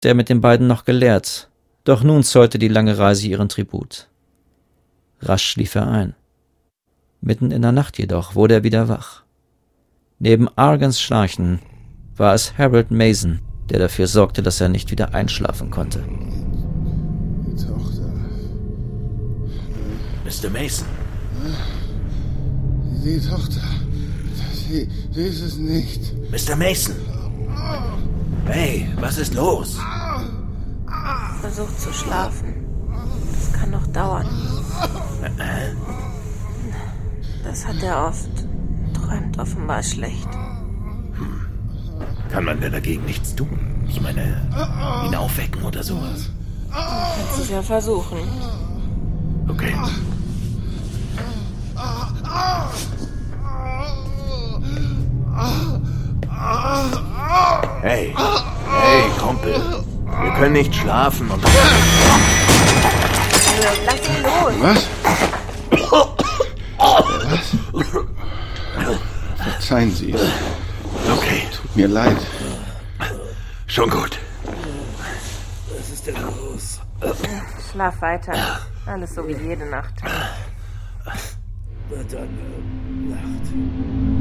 er mit den beiden noch gelehrt, doch nun zollte die lange Reise ihren Tribut. Rasch schlief er ein. Mitten in der Nacht jedoch wurde er wieder wach. Neben Argans Schnarchen war es Harold Mason, der dafür sorgte, dass er nicht wieder einschlafen konnte. Die Tochter. Mr. Mason. Die Tochter. Sie ist es nicht. Mr. Mason. Hey, was ist los? Versucht zu schlafen. Das kann noch dauern. Das hat er oft. Träumt offenbar schlecht. Kann man denn dagegen nichts tun? Ich meine, ihn aufwecken oder sowas? Kannst es ja versuchen. Okay. Hey, Kumpel. Wir können nicht schlafen und... Lass ihn los. Was? Was? Verzeihen Sie. Okay, Tut mir leid. schon gut. Was ist denn los? Schlaf weiter. Alles so wie jede Nacht. Na dann, Nacht.